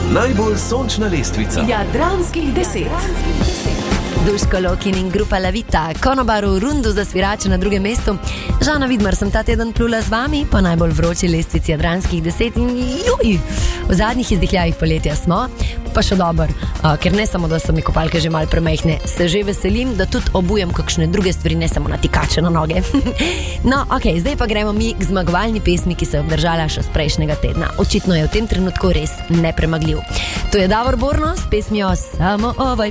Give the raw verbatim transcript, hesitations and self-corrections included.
Najbolj sončna lestvica Jadranskih deset. Duško Lokin in grupa La Vita, Konobar v rundu za svirače na drugem mestu. Žana Vidmar sem ta teden plula z vami po najbolj vroči lestvici Jadranskih deset in juj, v zadnjih izdihljajih poletja smo, pa še dober, uh, ker ne samo, da so mi kopalke že mal premehne, se že veselim, da tudi obujem kakšne druge stvari, ne samo natikače na noge. No, ok, zdaj pa gremo mi k zmagovalni pesmi, ki se je obdržala še z prejšnjega tedna. Očitno je v tem trenutku res nepremagljiv. To je Davor Borno s pesmijo Samo ovaj.